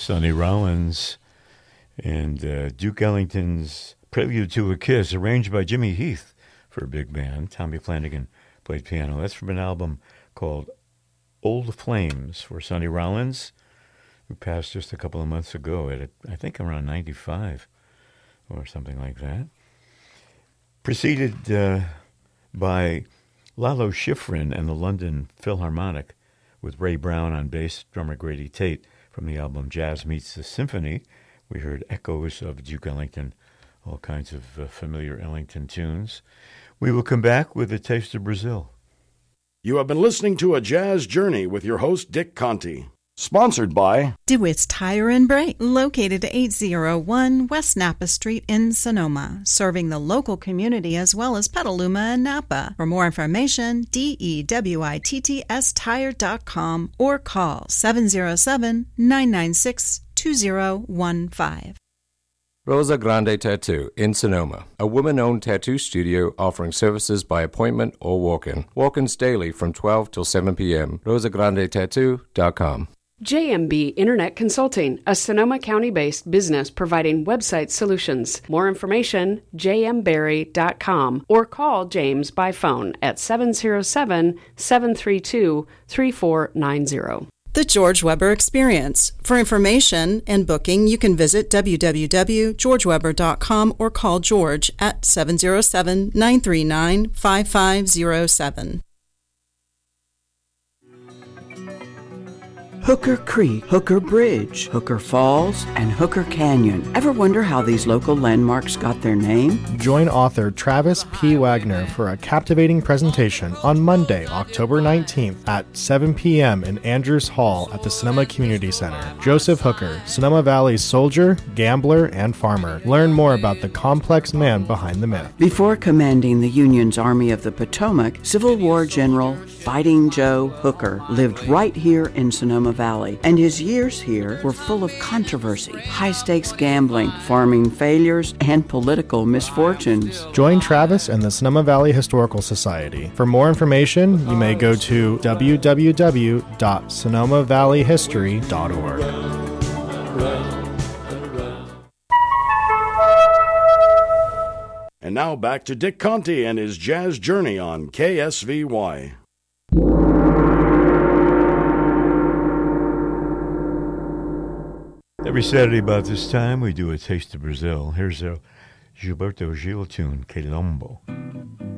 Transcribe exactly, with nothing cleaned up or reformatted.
Sonny Rollins and uh, Duke Ellington's Prelude to a Kiss, arranged by Jimmy Heath for a big band. Tommy Flanagan played piano. That's from an album called Old Flames for Sonny Rollins, who passed just a couple of months ago at, I think, around ninety-five or something like that. Preceded uh, by Lalo Schifrin and the London Philharmonic, with Ray Brown on bass, drummer Grady Tate. From the album Jazz Meets the Symphony, we heard echoes of Duke Ellington, all kinds of uh, familiar Ellington tunes. We will come back with a taste of Brazil. You have been listening to A Jazz Journey with your host, Dick Conti. Sponsored by DeWitt's Tire and Brake, located at eight oh one West Napa Street in Sonoma, serving the local community as well as Petaluma and Napa. For more information, D E W I T T S tire dot com or call seven oh seven, nine nine six, two oh one five. Rosa Grande Tattoo in Sonoma, a woman-owned tattoo studio offering services by appointment or walk-in. Walk-ins daily from twelve till seven p.m. rosa grande tattoo dot com. J M B Internet Consulting, a Sonoma County-based business providing website solutions. More information, j m berry dot com, or call James by phone at seven oh seven, seven three two, three four nine zero. The George Weber Experience. For information and booking, you can visit w w w dot george weber dot com or call George at seven oh seven, nine three nine, five five oh seven. Hooker Creek, Hooker Bridge, Hooker Falls, and Hooker Canyon. Ever wonder how these local landmarks got their name? Join author Travis P. Wagner for a captivating presentation on Monday, October nineteenth at seven p.m. in Andrews Hall at the Sonoma Community Center. Joseph Hooker, Sonoma Valley's soldier, gambler, and farmer. Learn more about the complex man behind the myth. Before commanding the Union's Army of the Potomac, Civil War General Fighting Joe Hooker lived right here in Sonoma Valley, and his years here were full of controversy, high-stakes gambling, farming failures, and political misfortunes. Join Travis and the Sonoma Valley Historical Society. For more information, you may go to w w w dot sonoma valley history dot org. And now back to Dick Conti and his jazz journey on K S V Y. Every Saturday about this time, we do a Taste of Brazil. Here's a Gilberto Gil tune, Quilombo.